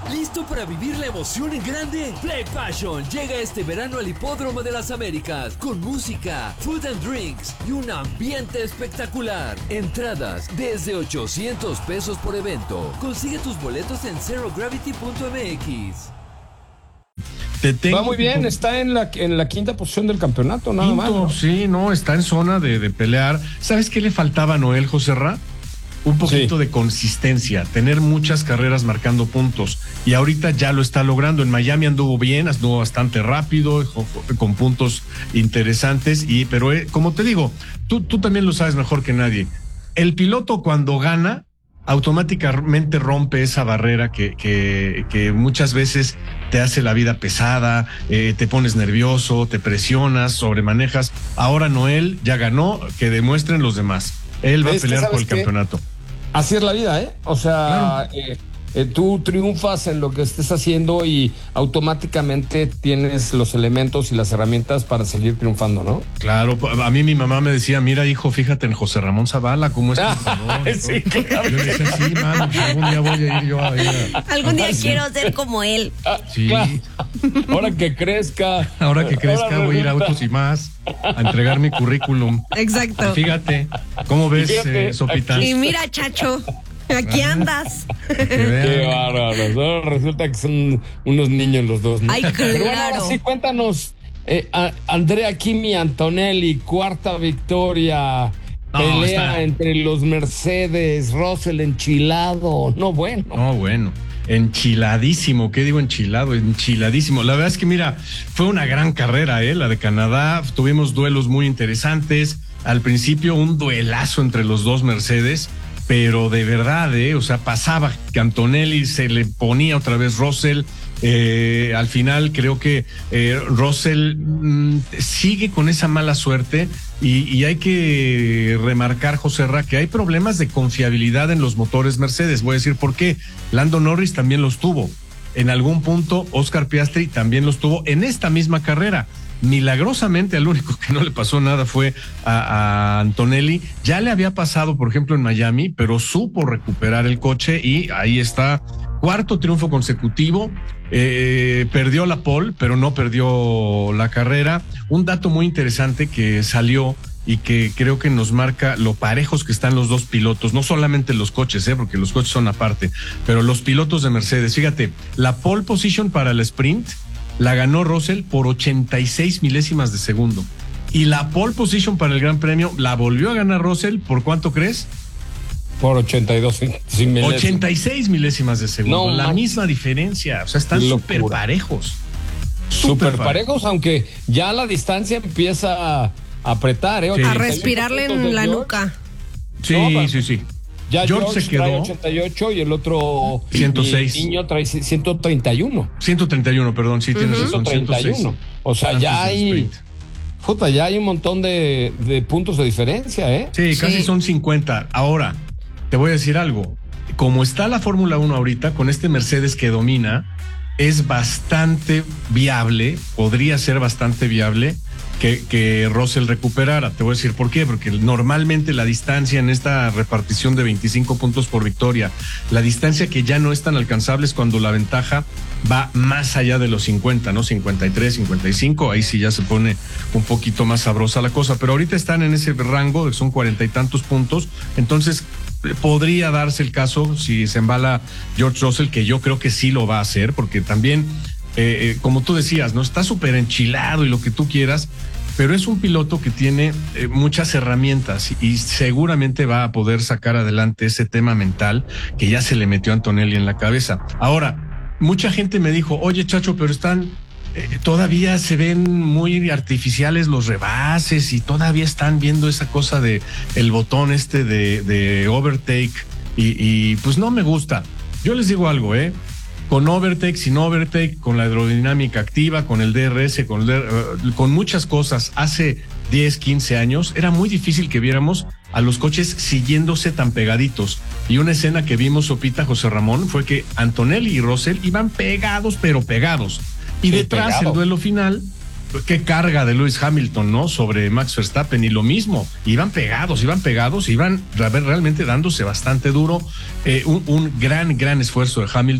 ¿Listo para vivir la emoción en grande? Play Passion llega este verano al Hipódromo de las Américas con música, food and drinks y un ambiente espectacular. Entradas desde $800 por evento. Consigue tus boletos en zerogravity.mx. Va muy bien, está en la quinta posición del campeonato, nada más, ¿no? Sí, no, está en zona de pelear. ¿Sabes qué le faltaba a Noel, Joserra? Un poquito de consistencia, tener muchas carreras marcando puntos. Y ahorita ya lo está logrando. En Miami anduvo bien, anduvo bastante rápido, con puntos interesantes. Pero como te digo, tú también lo sabes mejor que nadie. El piloto cuando gana, automáticamente rompe esa barrera que muchas veces te hace la vida pesada, te pones nervioso, te presionas, sobremanejas. Ahora Noel ya ganó, que demuestren los demás. Él va a pelear por el campeonato. Así es la vida, ¿eh? O sea, claro. Tú triunfas en lo que estés haciendo y automáticamente tienes los elementos y las herramientas para seguir triunfando, ¿no? Claro, a mí mi mamá me decía, mira hijo, fíjate en José Ramón Zavala, cómo es sí, claro. Yo le decía, sí, mano, algún día voy a ir yo a ver. Algún día quiero ser como él. Sí. Claro. Ahora que crezca voy a ir a Autos y Más a entregar mi currículum. Exacto. Fíjate, ¿cómo ves, Sopita? Y mira, Chacho, aquí andas. Qué bárbaros, ¿no? Resulta que son unos niños los dos, ¿no? Ay, claro. Pero bueno, ahora sí, cuéntanos, Andrea Kimi Antonelli, cuarta victoria, pelea entre los Mercedes, Russell enchilado, no bueno. Enchiladísimo, ¿qué digo enchilado? Enchiladísimo. La verdad es que mira, fue una gran carrera, la de Canadá. Tuvimos duelos muy interesantes. Al principio un duelazo entre los dos Mercedes, pero de verdad, o sea, pasaba que Antonelli, se le ponía otra vez Russell. Al final creo que Russell sigue con esa mala suerte y hay que remarcar, Joserra, que hay problemas de confiabilidad en los motores Mercedes. Voy a decir por qué. Lando Norris también los tuvo. En algún punto Oscar Piastri también los tuvo en esta misma carrera. Milagrosamente al único que no le pasó nada fue a Antonelli. Ya le había pasado, por ejemplo, en Miami, pero supo recuperar el coche y ahí está, cuarto triunfo consecutivo. Perdió la pole, pero no perdió la carrera. Un dato muy interesante que salió y que creo que nos marca lo parejos que están los dos pilotos, no solamente los coches, porque los coches son aparte, pero los pilotos de Mercedes. Fíjate, la pole position para el sprint la ganó Russell por 86 milésimas de segundo. Y la pole position para el Gran Premio la volvió a ganar Russell, ¿por cuánto crees? Por 82 milésimas. 86 milésimas de segundo. No, la misma diferencia. O sea, están súper parejos. Súper parejos, aunque ya la distancia empieza a apretar, Sí. A respirarle en la nuca. Sí, sí. Ya George se quedó trae 88 y el otro 106. Niño trae 131. 131, perdón, sí, tienes razón. 131. O sea, ya hay un montón de puntos de diferencia, ¿eh? Sí, casi son 50. Ahora, te voy a decir algo. Como está la Fórmula 1 ahorita, con este Mercedes que domina, es bastante viable, podría ser bastante viable que Russell recuperara. Te voy a decir por qué, porque normalmente la distancia en esta repartición de 25 puntos por victoria, la distancia que ya no es tan alcanzable es cuando la ventaja va más allá de los 50, ¿no? 53, 55, ahí sí ya se pone un poquito más sabrosa la cosa, pero ahorita están en ese rango, son 40 y tantos puntos, entonces podría darse el caso si se embala George Russell, que yo creo que sí lo va a hacer, porque también como tú decías, no está súper enchilado y lo que tú quieras, pero es un piloto que tiene muchas herramientas y seguramente va a poder sacar adelante ese tema mental que ya se le metió a Antonelli en la cabeza. Ahora, mucha gente me dijo, oye Chacho, pero están todavía se ven muy artificiales los rebases y todavía están viendo esa cosa de el botón de overtake y pues no me gusta. Yo les digo algo, con overtake, sin overtake, con la aerodinámica activa, con el DRS, con muchas cosas. Hace 10, 15 años era muy difícil que viéramos a los coches siguiéndose tan pegaditos. Y una escena que vimos, Sopita, José Ramón, fue que Antonelli y Russell iban pegados, pero pegados. Y detrás, el duelo final, qué carga de Lewis Hamilton, ¿no? Sobre Max Verstappen, y lo mismo, iban pegados, iban realmente dándose bastante duro. Un gran esfuerzo de Hamilton.